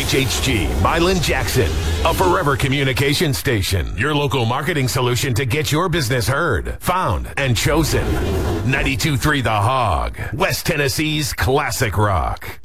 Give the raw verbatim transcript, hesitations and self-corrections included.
H H G, Milan Jackson, a Forever Communication station. Your local marketing solution to get your business heard, found, and chosen. ninety-two point three The Hog, West Tennessee's classic rock.